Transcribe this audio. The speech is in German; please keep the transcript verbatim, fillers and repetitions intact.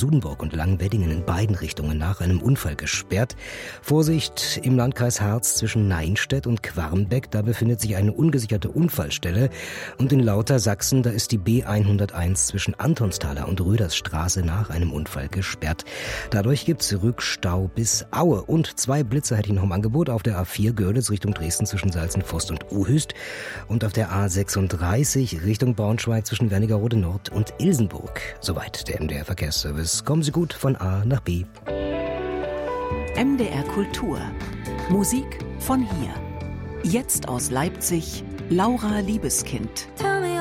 Sudenburg und Langweddingen in beiden Richtungen nach einem Unfall gesperrt. Vorsicht im Landkreis Harz zwischen Neinstedt und Quarmbeck, da befindet sich eine ungesicherte Unfallstelle. Und in Lauter Sachsen, da ist die B hunderteins zwischen Antonsthaler und Rödersstraße nach einem Unfall gesperrt. Dadurch gibt's Rückstau bis Aue. Und zwei Blitze hätte ich noch im Angebot auf der A vier Görlitz Richtung Dresden zwischen Salzenforst und Uhüst und auf der A sechsunddreißig Richtung Braunschweig zwischen Wernigerode Nord und Ilsenburg. Soweit der M D R Verkehrsservice. Kommen Sie gut von A nach B. M D R Kultur. Musik von hier. Jetzt aus Leipzig, Laura Liebeskind.